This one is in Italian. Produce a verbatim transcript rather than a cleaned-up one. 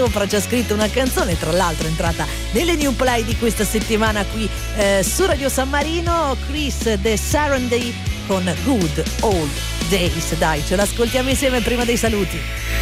sopra ci ha scritto una canzone, tra l'altro è entrata nelle new play di questa settimana qui eh, su Radio San Marino. Chris The Serenday con Good Old Days. Dai, ce l'ascoltiamo insieme prima dei saluti.